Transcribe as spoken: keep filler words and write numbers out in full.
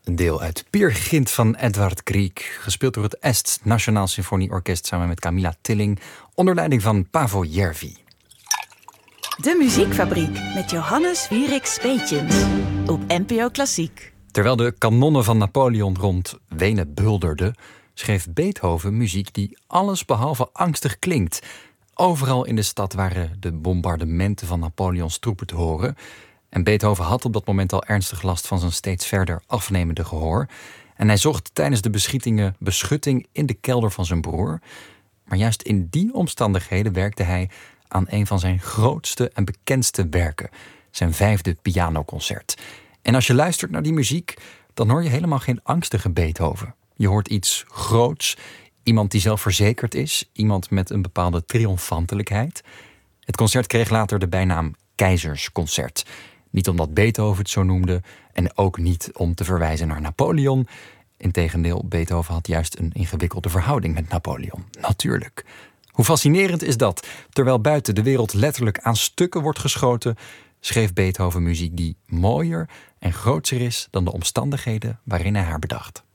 Een deel uit Peer Gynt van Edvard Grieg, gespeeld door het Est Nationaal Symfonieorkest samen met Camilla Tilling, onder leiding van Paavo Järvi. De Muziekfabriek met Johannes Wierik Speetjens op N P O Klassiek. Terwijl de kanonnen van Napoleon rond Wenen bulderden, schreef Beethoven muziek die allesbehalve angstig klinkt. Overal in de stad waren de bombardementen van Napoleons troepen te horen. En Beethoven had op dat moment al ernstig last van zijn steeds verder afnemende gehoor. En hij zocht tijdens de beschietingen beschutting in de kelder van zijn broer. Maar juist in die omstandigheden werkte hij aan een van zijn grootste en bekendste werken, zijn vijfde pianoconcert. En als je luistert naar die muziek, dan hoor je helemaal geen angstige Beethoven. Je hoort iets groots, iemand die zelfverzekerd is, iemand met een bepaalde triomfantelijkheid. Het concert kreeg later de bijnaam Keizersconcert. Niet omdat Beethoven het zo noemde en ook niet om te verwijzen naar Napoleon. Integendeel, Beethoven had juist een ingewikkelde verhouding met Napoleon. Natuurlijk. Hoe fascinerend is dat? Terwijl buiten de wereld letterlijk aan stukken wordt geschoten, schreef Beethoven muziek die mooier en grootser is dan de omstandigheden waarin hij haar bedacht.